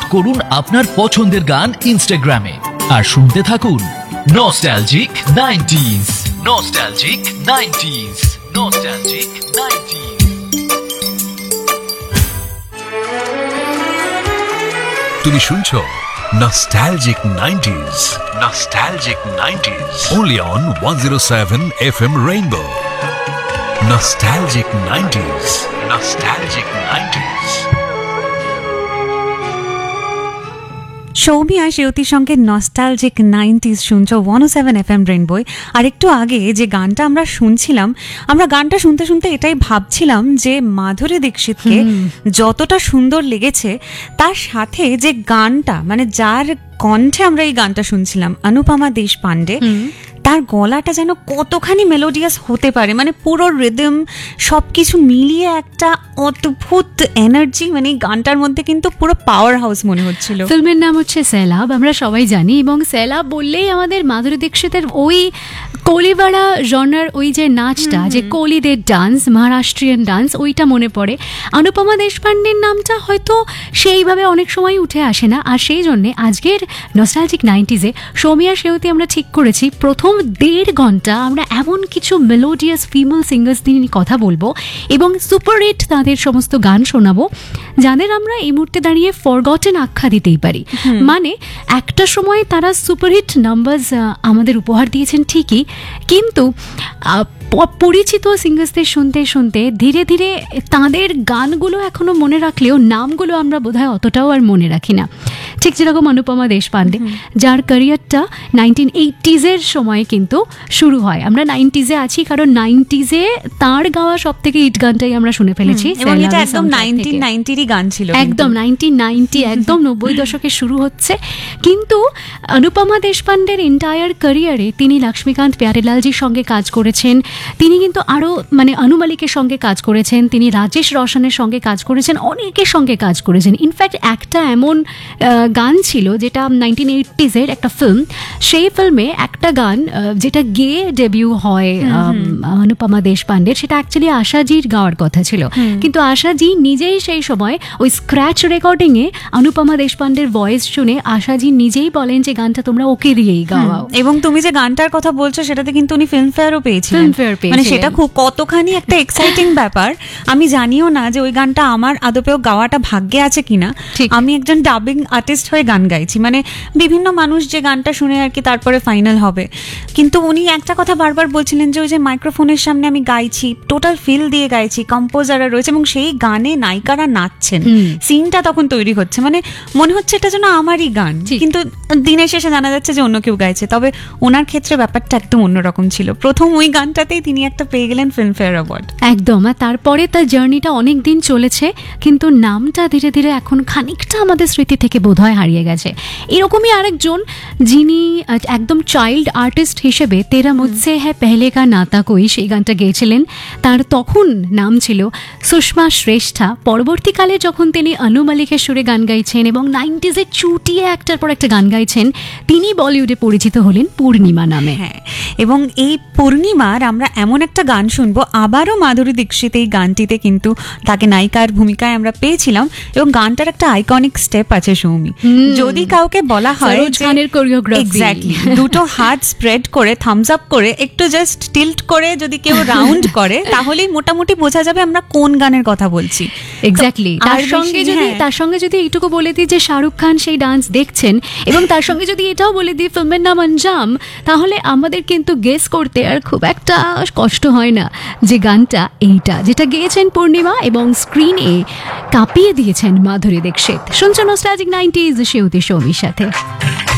করুন আপনার পছন্দের গান ইনস্টাগ্রামে আর শুনতে থাকুন nostalgic 90s। Nostalgic 90s। Nostalgic 90s। তুমি শুনছো nostalgic 90s। Nostalgic 90s only on 107 FM Rainbow। Nostalgic 90s। Nostalgic 90s। Soumi আর সেয়তির সঙ্গে নস্টালজিক 90s শুনছো 107 FM রেইনবো। আর একটু আগে যে গানটা আমরা শুনছিলাম, আমরা গানটা শুনতে শুনতে এটাই ভাবছিলাম যে মাধুরী দীক্ষিতকে যতটা সুন্দর লেগেছে তার সাথে যে গানটা, মানে যার কণ্ঠে আমরা এই গানটা শুনছিলাম, অনুপমা দেশপান্ডে, তার গলাটা যেন কতখানি মেলোডিয়াস হতে পারে, মানে পুরো রিদম সবকিছু মিলিয়ে একটা অদ্ভুত এনার্জি, মানে এই গানটার মধ্যে কিন্তু পুরো পাওয়ার হাউস মনে হচ্ছিল। ফিল্মের নাম হচ্ছে সেলাব, আমরা সবাই জানি, এবং সেলাব বললেই আমাদের মাধুরী দীক্ষিতের ওই কোলিবাড়া জনার ওই যে নাচটা, যে কোলিদের ডান্স, মহারাষ্ট্রিয়ান ডান্স, ওইটা মনে পড়ে। অনুপমা দেশপান্ডের নামটা হয়তো সেইভাবে অনেক সময় উঠে আসে না, আর সেই জন্যে আজকের নস্টালজিক 90s-এ সৌমি আর সেয়তি আমরা ঠিক করেছি প্রথম 1.5 ঘন্টা আমরা এমন কিছু মেলোডিয়াস ফিমেল সিঙ্গার্স নিয়ে কথা বলবো এবং সুপারহিট তাদের সমস্ত গান শোনাবো, যাদের আমরা এই মুহূর্তে দাঁড়িয়ে ফরগটেন আখ্যা দিতেই পারি। মানে একটা সময় তারা সুপারহিট নাম্বারস আমাদের উপহার দিয়েছেন ঠিকই, কিন্তু পরিচিত সিঙ্গার্সদের শুনতে শুনতে ধীরে ধীরে তাদের গানগুলো এখনো মনে রাখলেও নামগুলো আমরা বোধহয় অতটাও আর মনে রাখি না। ঠিক যেরকম অনুপমা দেশপান্ডে, যার ক্যারিয়ারটা 1980s-এর সময় কিন্তু শুরু হয়। আমরা 90s-এ আছি কারণ 90s-এ তার গাওয়া সব থেকে হিট গানটাই আমরা শুনে ফেলেছি, এবং এটা একদম 1990-এরই গান ছিল, একদম 1990, একদম 90 দশকে শুরু হচ্ছে। কিন্তু অনুপমা দেশপান্ডের এন্টায়ার ক্যারিয়ারে তিনি লক্ষ্মীকান্ত প্যারেলালজির সঙ্গে কাজ করেছেন, তিনি কিন্তু আরও মানে অনু মালিকের সঙ্গে কাজ করেছেন, তিনি রাজেশ রোশনের সঙ্গে কাজ করেছেন, অনেকের সঙ্গে কাজ করেছেন। ইনফ্যাক্ট একটা এমন গান ছিল যেটা 1980s-এর একটা ফিল্ম, সেই ফিল্মে একটা গান যেটা গেয়ে ডেবিউ হয় অনুপমা দেশপান্ডের, সেটা অ্যাকচুয়ালি আশাজির গাওয়ার কথা ছিল, কিন্তু আশাজি নিজেই সেই সময় ওই স্ক্র্যাচ রেকর্ডিংয়ে অনুপমা দেশপান্ডের ভয়েস শুনে আশাজি নিজেই বলেন যে গানটা তোমরা ওকে দিয়েই গাওয়াও। এবং তুমি যে গানটার কথা বলছো সেটাতে কিন্তু উনি ফিল্মফেয়ারও পেয়েছিলেন, মানে সেটা খুব কতখানি একটা এক্সাইটিং ব্যাপার। আমি জানিও না যে ওই গানটা আমার আদপেও গাওয়াটা ভাগ্যে আছে কিনা। আমি একজন ডাবিং আর্টিস্ট হয়ে গান গাইছি, মানে বিভিন্ন মানুষ যে গানটা শুনে আর কি তারপরে ফাইনাল হবে, কিন্তু উনি একটা কথা বারবার বলছিলেন যে ওই যে মাইক্রোফোনের সামনে আমি গাইছি, টোটাল ফিল দিয়ে গাইছি, কম্পোজাররা রয়েছে এবং সেই গানে নায়িকারা নাচছেন, সিনটা তখন তৈরি হচ্ছে, মানে মনে হচ্ছে এটা যেন আমারই গান, কিন্তু দিনের শেষে জানা যাচ্ছে যে অন্য কেউ গাইছে। তবে ওনার ক্ষেত্রে ব্যাপারটা একদম অন্যরকম ছিল, প্রথম ওই গানটাতেই তিনি একটা পেয়ে গেলেন ফিল্মফেয়ার অ্যাওয়ার্ড। একদম, আর তারপরে তার জার্নিটা অনেক দিন চলেছে, কিন্তু নামটা ধীরে ধীরে এখন খানিকটা আমাদের স্মৃতি থেকে বোধহয় হারিয়ে গেছে। এরকমই আরেকজন যিনি একদম চাইল্ড আর্টিস্ট হিসেবে তেরা মুঝসে হ্যায় পেহলে কা নাতা কোই সেই গানটা গেয়েছিলেন, তার তখন নাম ছিল সুষমা শ্রেষ্ঠা। পরবর্তীকালে যখন তিনি অনু মালিকের সুরে গান গাইছেন এবং 90s-এ চুটিয়ে একটার পর একটা গান গাইছেন, তিনি বলিউডে পরিচিত হলেন পূর্ণিমা নামে। হ্যাঁ, এবং এই পূর্ণিমার আমরা এমন একটা গান শুনবো, আবারও মাধুরী দীক্ষিত এই গানটিতে কিন্তু তাকে নায়িকার ভূমিকায় আমরা পেয়েছিলাম, এবং গানটার একটা আইকনিক স্টেপ আছে সৌমি। যদি কাউকে বলা হয় এক্স্যাক্টলি দুটো হাত স্প্রেড করে থামস আপ করে একটু জাস্ট টিল্ট করে যদি কেউ রাউন্ড করে, তাহলেই মোটামুটি বোঝা যাবে আমরা কোন গানের কথা বলছি। এক্স্যাক্টলি, তার সঙ্গে যদি এইটুকু বলে দিই যে শাহরুখ খান সেই ডান্স দেখছেন, এবং তার সঙ্গে যদি এটাও বলে দিই ফিল্মের নাম আঞ্জাম, তাহলে আমাদের কিন্তু গেস করতে আর খুব একটা কষ্ট হয় না যে গানটা এইটা, যেটা গেয়েছেন পূর্ণিমা এবং স্ক্রিনে কাঁপিয়ে দিয়েছেন মাধুরী দীক্ষিত। শুনছো নস্টালজিক 90s সেয়তি সৌমির সাথে।